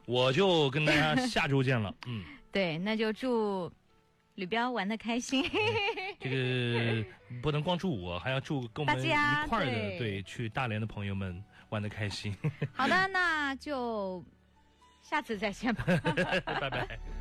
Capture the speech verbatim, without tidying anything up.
我就跟大家下周见了。嗯， 对，那就祝吕彪玩得开心。 这个不能光祝我，还要祝跟我们一块儿的对, 对去大连的朋友们玩得开心。 好的，那就下次再见吧。 拜拜。